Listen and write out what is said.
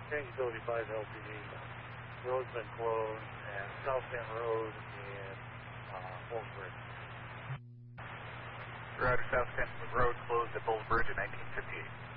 Tank Utility 5 LTD. Road's been closed at South Bend Road and Bulls Bridge. Roger, South Bend Road closed at Bulls Bridge in 1958.